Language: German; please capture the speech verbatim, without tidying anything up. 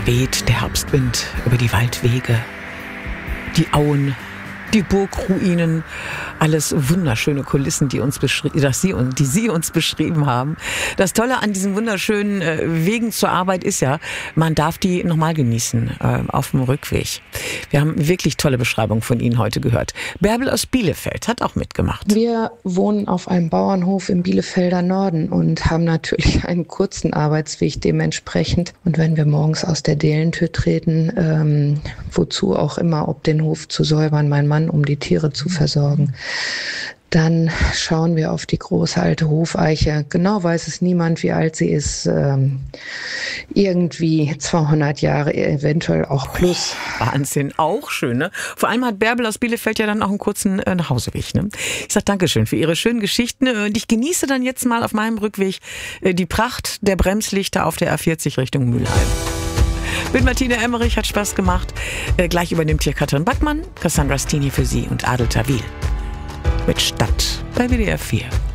Da weht der Herbstwind über die Waldwege, die Auen, die Burgruinen, alles wunderschöne Kulissen, die uns beschri- dass Sie und die Sie uns beschrieben haben. Das Tolle an diesen wunderschönen äh, Wegen zur Arbeit ist ja, man darf die nochmal genießen äh, auf dem Rückweg. Wir haben wirklich tolle Beschreibungen von Ihnen heute gehört. Bärbel aus Bielefeld hat auch mitgemacht. Wir wohnen auf einem Bauernhof im Bielefelder Norden und haben natürlich einen kurzen Arbeitsweg dementsprechend. Und wenn wir morgens aus der Dehlentür treten, ähm, wozu auch immer, ob den Hof zu säubern, mein Mann, um die Tiere zu versorgen, dann schauen wir auf die große alte Hofeiche. Genau weiß es niemand, wie alt sie ist. Ähm, irgendwie zweihundert Jahre, eventuell auch plus. Wahnsinn, auch schön, ne? Vor allem hat Bärbel aus Bielefeld ja dann auch einen kurzen äh, Nachhauseweg, ne? Ich sag Dankeschön für Ihre schönen Geschichten und ich genieße dann jetzt mal auf meinem Rückweg äh, die Pracht der Bremslichter auf der A vierzig Richtung Mülheim. Bin Martina Emmerich, hat Spaß gemacht. Äh, gleich übernimmt hier Katrin Backmann, Cassandra Stini für Sie und Adel Tawil mit Stadt bei W D R vier.